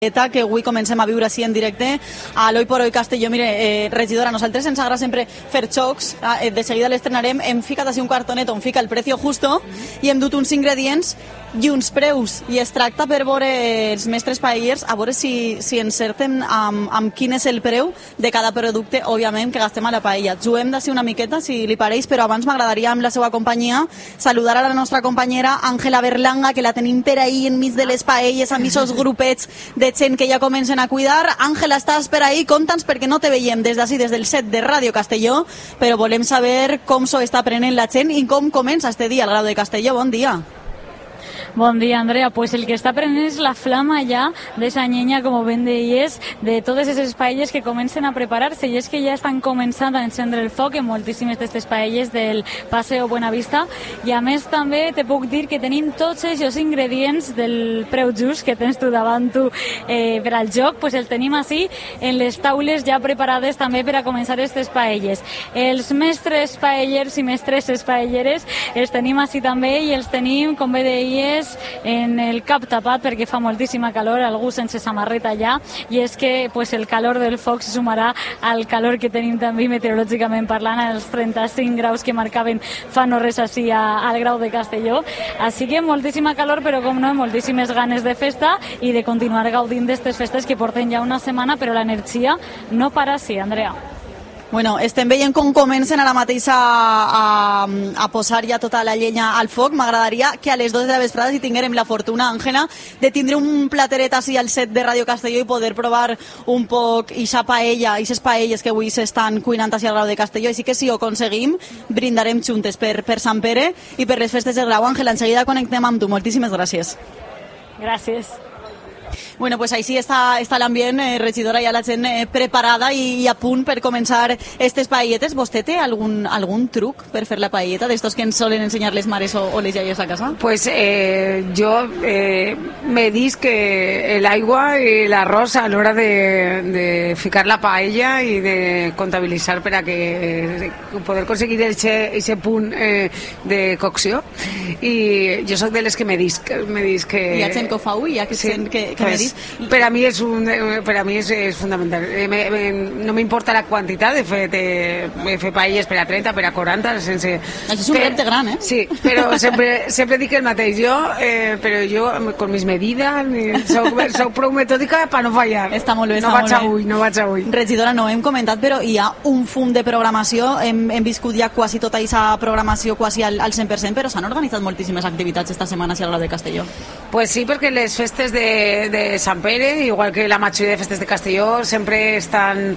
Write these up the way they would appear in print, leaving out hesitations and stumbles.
que avui comencem a viure així en directe a l'Hoy por Hoy Castelló. Mire, regidora, nosaltres ens agrada sempre fer xocs, de seguida l'estrenarem, hem ficat així un cartonet on fica el precio justo i hem dut uns ingredients i uns preus, i es tracta per veure els mestres paellers, a veure si encerten amb quin és el preu de cada producte, òbviament, que gastem a la paella. Juguem d'ací una miqueta, si li pareix, però abans m'agradaria, amb la seva companyia, saludar a la nostra companyera Àngela Berlanga, que la tenim per ahí enmig de les paelles, amb aquests grupets de gent que ja comencen a cuidar. Àngela, estàs per ahí? Conta'ns, perquè no te veiem des d'ací, des del set de Ràdio Castelló, però volem saber com s'ho està prenent la gent i com comença este dia al Grau de Castelló. Bon dia. Bon dia, Andrea. Pues el que està prenent és la flama ja d'esa llenya, com ben deies, de totes aquestes paelles que comencen a preparar-se, i és que ja estan començant a encendre el foc en moltíssimes d'aquestes paelles del Paseo Buenavista, i a més també te puc dir que tenim tots aquests ingredients del preu just que tens tu davant tu per al joc, pues el tenim així en les taules ja preparades també per a començar aquestes paelles. Els mestres paellers i mestresses paelleres els tenim així també, i els tenim, com bé deies, en el cap tapat perquè fa moltíssima calor, algú sense samarreta allà, i és que pues, el calor del foc se sumarà al calor que tenim també meteorològicament parlant, als 35 graus que marcaven fa no res així al Grau de Castelló. Així que moltíssima calor, però com no, moltíssimes ganes de festa i de continuar gaudint d'aquestes festes que porten ja una setmana, però l'energia no para així, Andrea. Bueno, estem veient com comencen ara mateix a posar ja tota la llenya al foc. M'agradaria que a les 2 de la vesprada, si tinguérem la fortuna, Àngela, de tindre un plateret així al set de Ràdio Castelló i poder provar un poc ixa paella, ixes paelles que avui s'estan cuinant així al Grau de Castelló. Així que si ho aconseguim, brindarem juntes per Sant Pere i per les festes del Grau. Àngela, enseguida connectem amb tu. Moltíssimes gràcies. Gràcies. Bueno, pues així està l'ambient, regidora, ja la gent preparada i a punt per començar aquestes paelletes. ¿Vostè té algun truc per fer la paelleta, d'estos que ens solen ensenyar les mares o les iaies a casa? Pues yo me dis que el agua y el arroz a la hora de ficar la paella y de contabilizar para que poder conseguir ese punt de cocció. I jo soc de les que me dis que... Hi ha gent que ho fa avui, hi ha gent que me dis... Per a mi és fundamental. No m'importa la quantitat de fer paelles per a 30, per a 40, sense... Això és un repte gran, eh? Sí, però sempre dic el mateix. Però jo, con mis medidas, soc prou metòdica per no fallar. Està molt bé, no vaig avui. Regidora, no hem comentat, però hi ha un fum de programació. Hem viscut ja quasi tota aquesta programació, quasi al 100%, però s'han organitzat moltíssimes activitats esta setmana al Grau de Castelló. Pues sí, perquè les festes de Sant Pere, igual que la majoria de festes de Castelló, sempre estan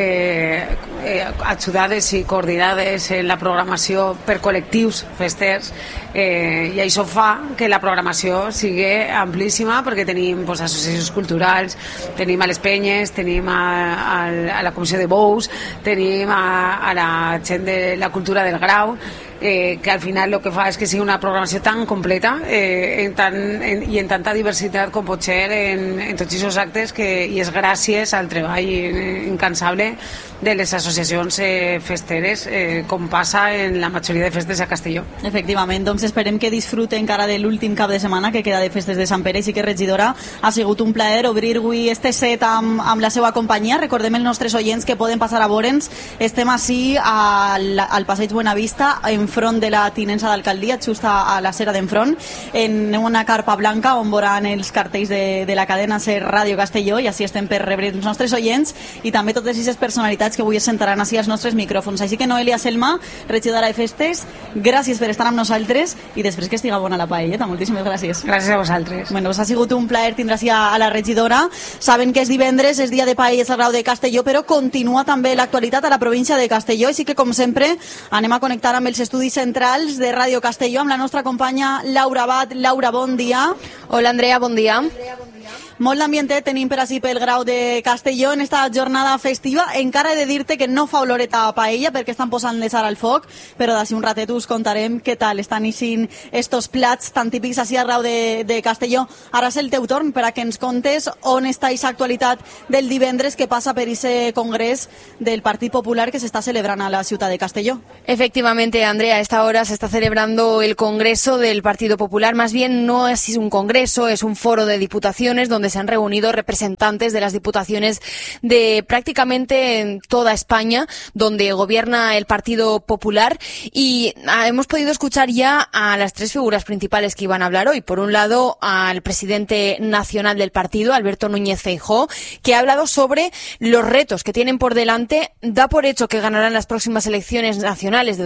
ajudades i coordinades en la programació per col·lectius festers, i això fa que la programació sigui amplíssima, perquè tenim associacions culturals, tenim a les penyes, tenim a la Comissió de Bous, tenim a la gent de la cultura del Grau, que al final el que fa és que sigui una programació tan completa i en tanta diversitat com pot ser en tots aquests actes, i és gràcies al treball incansable de les associacions festeres, com passa en la majoria de festes a Castelló. Efectivament, doncs esperem que disfruten encara de l'últim cap de setmana que queda de festes de Sant Pere. I sí que, regidora, ha sigut un plaer obrir avui este set amb la seva companyia. Recordem els nostres oients que poden passar a veure'ns. Estem així al Passeig Buenavista, enfront de la tinença d'alcaldia, just a la cera d'enfront, en una carpa blanca on veuran els cartells de la cadena SER Ràdio Castelló, i així estem per rebre els nostres oients i també totes aquestes personalitats que avui es sentaran així als nostres micròfons. Així que, Noelia Selma, regidora de festes, gràcies per estar amb nosaltres i després que estiga bona la paelleta. Moltíssimes gràcies. Gràcies a vosaltres. Bueno, ha sigut un plaer tindre així a la regidora. Saben que és divendres, és dia de paelles al Grau de Castelló, però continua també l'actualitat a la província de Castelló, així que, com sempre, anem a connectar amb els estudis centrals de Ràdio Castelló amb la nostra companya Laura Abad. Laura, bon dia. Hola, Andrea, bon dia. Molt d'ambient tenim per així pel Grau de Castelló en esta jornada festiva. Encara he de dir-te que no fa oloreta a paella perquè estan posant les ara al foc, però d'ací un ratet us contarem què tal estan eixint estos plats tan típics així al Grau de Castelló. Ara és el teu torn per a que ens contes on està aquesta actualitat del divendres que passa per ese congrés del Partit Popular que se está celebrando a la ciudad de Castelló. Efectivamente, Andrea, a esta hora se está celebrando el Congreso del Partido Popular. Más bien no es un congreso, es un foro de diputaciones donde donde se han reunido representantes de las diputaciones de prácticamente toda España, donde gobierna el Partido Popular, y hemos podido escuchar ya a las tres figuras principales que iban a hablar hoy. Por un lado, al presidente nacional del partido, Alberto Núñez Feijóo, que ha hablado sobre los retos que tienen por delante. Da por hecho que ganarán las próximas elecciones nacionales de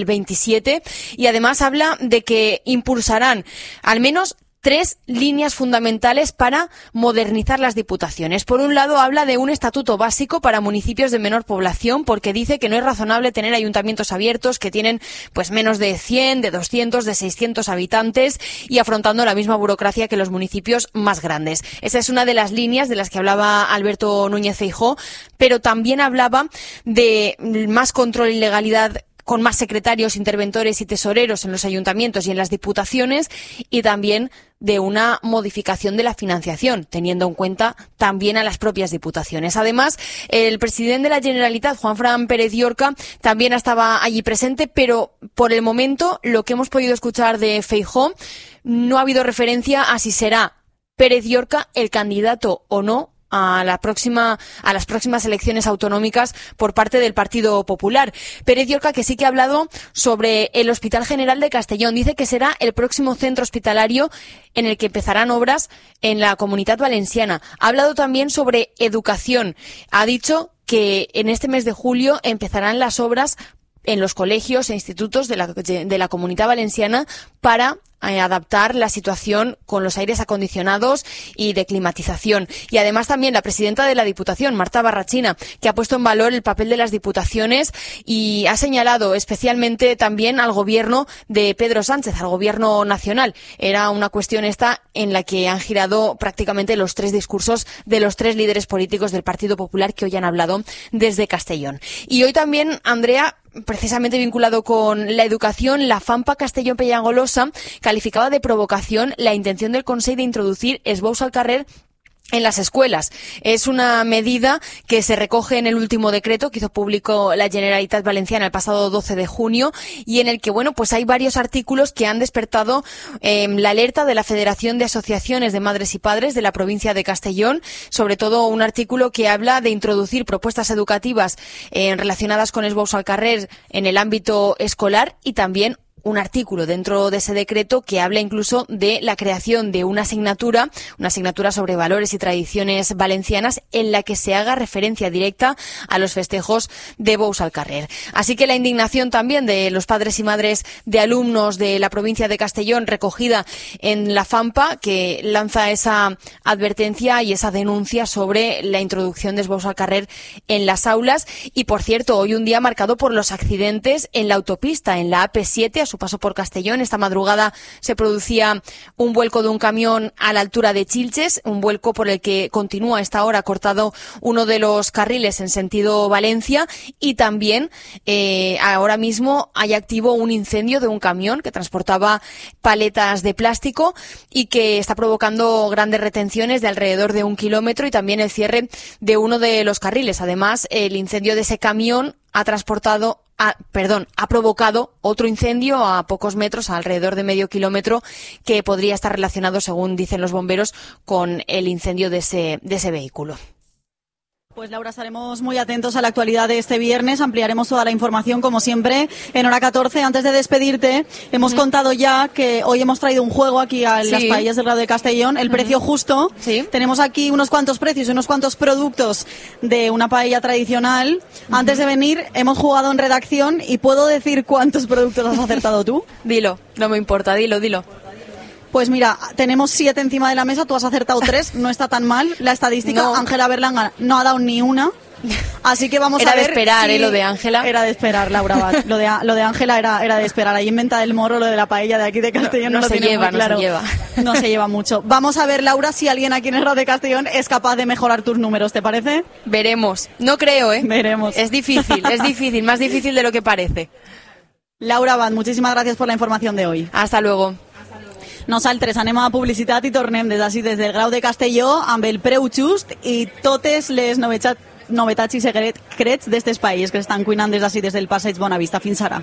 2027 y además habla de que impulsarán al menos 3 líneas fundamentales para modernizar las diputaciones. Por un lado, habla de un estatuto básico para municipios de menor población, porque dice que no es razonable tener ayuntamientos abiertos que tienen pues menos de 100, de 200, de 600 habitantes y afrontando la misma burocracia que los municipios más grandes. Esa es una de las líneas de las que hablaba Alberto Núñez Feijóo, pero también hablaba de más control y legalidad, con más secretarios, interventores y tesoreros en los ayuntamientos y en las diputaciones, y también de una modificación de la financiación, teniendo en cuenta también a las propias diputaciones. Además, el presidente de la Generalitat, Juanfran Pérez Llorca, también estaba allí presente, pero por el momento lo que hemos podido escuchar de Feijóo, no ha habido referencia a si será Pérez Llorca el candidato o no a las próximas elecciones autonómicas por parte del Partido Popular. Pérez Llorca, que sí que ha hablado sobre el Hospital General de Castellón. Dice que será el próximo centro hospitalario en el que empezarán obras en la Comunitat Valenciana. Ha hablado también sobre educación. Ha dicho que en este mes de julio empezarán las obras en los colegios e institutos de la Comunitat Valenciana para adaptar la situación con los aires acondicionados y de climatización. Y además también la presidenta de la Diputación, Marta Barrachina, que ha puesto en valor el papel de las diputaciones y ha señalado especialmente también al gobierno de Pedro Sánchez, al gobierno nacional. Era una cuestión esta en la que han girado prácticamente los 3 discursos de los 3 líderes políticos del Partido Popular que hoy han hablado desde Castellón. Y hoy también, Andrea, precisamente vinculado con la educación, la FAMPA Castellón-Peñagolosa calificaba de provocación la intención del Consell de introducir esbós al carrer en las escuelas. Es una medida que se recoge en el último decreto que hizo público la Generalitat Valenciana el pasado 12 de junio y en el que, bueno, pues hay varios artículos que han despertado la alerta de la Federación de Asociaciones de Madres y Padres de la provincia de Castellón, sobre todo un artículo que habla de introducir propuestas educativas relacionadas con esbós al carrer en el ámbito escolar y también un artículo dentro de ese decreto que habla incluso de la creación de una asignatura sobre valores y tradiciones valencianas en la que se haga referencia directa a los festejos de Bous al Carrer. Así que la indignación también de los padres y madres de alumnos de la provincia de Castellón, recogida en la FAMPA, que lanza esa advertencia y esa denuncia sobre la introducción de Bous al Carrer en las aulas. Y, por cierto, hoy un día marcado por los accidentes en la autopista, en la AP7, a su paso por Castellón. Esta madrugada se producía un vuelco de un camión a la altura de Chilches, un vuelco por el que continúa a esta hora cortado uno de los carriles en sentido Valencia, y también ahora mismo hay activo un incendio de un camión que transportaba paletas de plástico y que está provocando grandes retenciones de alrededor de 1 kilómetro y también el cierre de uno de los carriles. Además, el incendio de ese camión ha provocado otro incendio a pocos metros, a alrededor de medio kilómetro, que podría estar relacionado, según dicen los bomberos, con el incendio de ese vehículo. Pues Laura, estaremos muy atentos a la actualidad de este viernes, ampliaremos toda la información como siempre en Hora 14. Antes de despedirte, hemos contado ya que hoy hemos traído un juego aquí a las paellas del Grado de Castellón, el precio justo. Sí. Tenemos aquí unos cuantos precios y unos cuantos productos de una paella tradicional. Antes de venir hemos jugado en redacción y ¿puedo decir cuántos productos has acertado tú? Dilo, no me importa, dilo. Pues mira, tenemos 7 encima de la mesa, tú has acertado 3, no está tan mal la estadística. Ángela Berlanga no ha dado ni una, así que vamos a ver. Era de esperar, lo de Ángela. Era de esperar, Laura Abad. Lo de Ángela era de esperar. Ahí inventa del Morro, lo de la paella de aquí de Castellón no lo tiene muy claro. No se lleva mucho. Vamos a ver, Laura, si alguien aquí en el Grado de Castellón es capaz de mejorar tus números, ¿te parece? Veremos. No creo, Veremos. Es difícil, más difícil de lo que parece. Laura Abad, muchísimas gracias por la información de hoy. Hasta luego. Nosaltres anem a publicitat i tornem des del Grau de Castelló amb el preu just i totes les novetats i secrets d'estes paelles que estan cuinant des del Passeig Bonavista. Fins ara.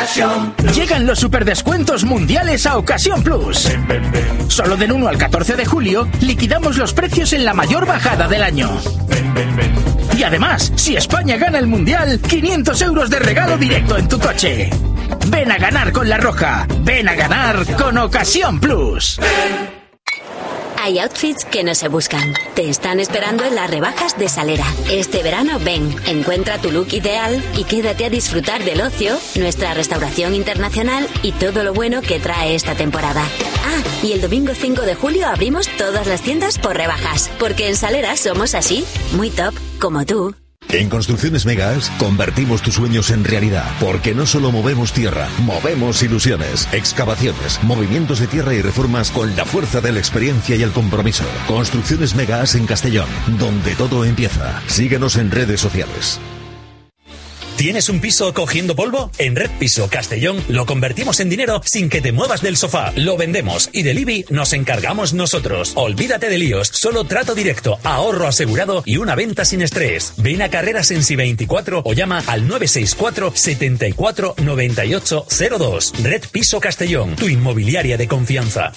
Ocasión Plus. Llegan los superdescuentos mundiales a Ocasión Plus. Solo del 1 al 14 de julio liquidamos los precios en la mayor bajada del año. Y además, si España gana el mundial, 500 euros de regalo directo en tu coche. Ven a ganar con La Roja. Ven a ganar con Ocasión Plus. Hay outfits que no se buscan. Te están esperando en las rebajas de Salera. Este verano ven, encuentra tu look ideal y quédate a disfrutar del ocio, nuestra restauración internacional y todo lo bueno que trae esta temporada. Ah, y el domingo 5 de julio abrimos todas las tiendas por rebajas, porque en Salera somos así, muy top, como tú. En Construcciones Megas convertimos tus sueños en realidad, porque no solo movemos tierra, movemos ilusiones, excavaciones, movimientos de tierra y reformas con la fuerza de la experiencia y el compromiso. Construcciones Megas en Castellón, donde todo empieza. Síguenos en redes sociales. ¿Tienes un piso cogiendo polvo? En Red Piso Castellón lo convertimos en dinero sin que te muevas del sofá. Lo vendemos y del IBI nos encargamos nosotros. Olvídate de líos, solo trato directo, ahorro asegurado y una venta sin estrés. Ven a Carreras en Si24 o llama al 964 74 98 02. Red Piso Castellón, tu inmobiliaria de confianza.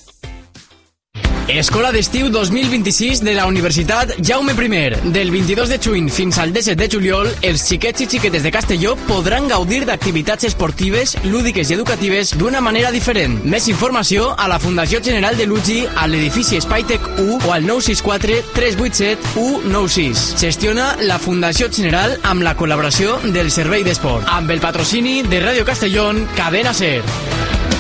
Escola d'Estiu 2026 de la Universitat Jaume I. Del 22 de juny fins al 17 de juliol, els xiquets i xiquetes de Castelló podran gaudir d'activitats esportives, lúdiques i educatives d'una manera diferent. Més informació a la Fundació General de l'UGI, a l'edifici Spytec 1 o al 964 387 196. Gestiona la Fundació General amb la col·laboració del Servei d'Esport. Amb el patrocini de Ràdio Castellón, Cadena SER.